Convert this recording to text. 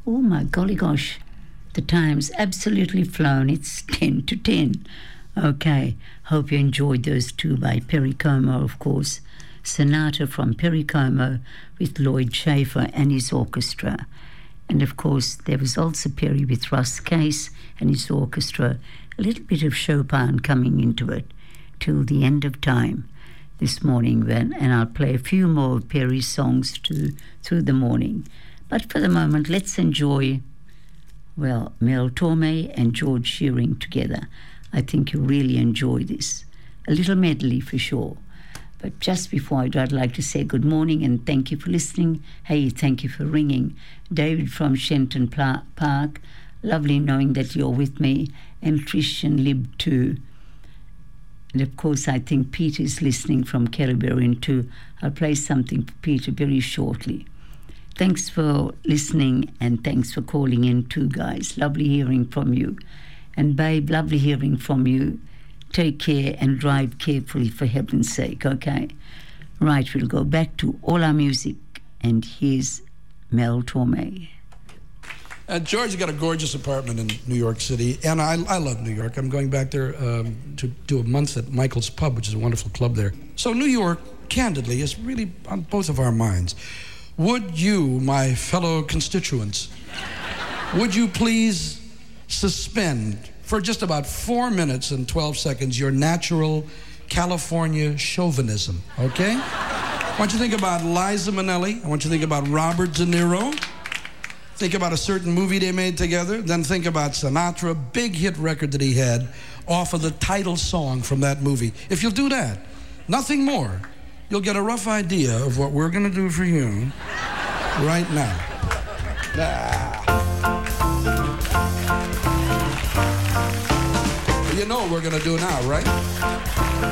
Oh my golly gosh, the time's absolutely flown. It's 10 to 10. Okay, hope you enjoyed those two by Perry Como, of course. Sonata from Perry Como with Lloyd Schaefer and his orchestra. And of course, there was also Perry with Russ Case and his orchestra. A little bit of Chopin coming into it till the end of time this morning then. And I'll play a few more of Perry's songs through the morning. But for the moment, let's enjoy, well, Mel Torme and George Shearing together. I think you'll really enjoy this. A little medley for sure. But just before I do, I'd like to say good morning and thank you for listening. Hey, thank you for ringing. David from Shenton Park. Lovely knowing that you're with me. And Christian Lib too. And of course, I think Peter is listening from Kerryberrin too. I'll play something for Peter very shortly. Thanks for listening and thanks for calling in too, guys. Lovely hearing from you. And babe, lovely hearing from you. Take care and drive carefully for heaven's sake, okay? Right, we'll go back to all our music. And here's Mel Torme. George got a gorgeous apartment in New York City, and I love New York. I'm going back there to do a month at Michael's Pub, which is a wonderful club there. So New York, candidly, is really on both of our minds. Would you, my fellow constituents, would you please suspend for just about 4 minutes and 12 seconds your natural California chauvinism, okay? I want you to think about Liza Minnelli. I want you to think about Robert De Niro. Think about a certain movie they made together. Then think about Sinatra, big hit record that he had off of the title song from that movie. If you'll do that, nothing more, you'll get a rough idea of what we're going to do for you right now. You know what we're going to do now, right?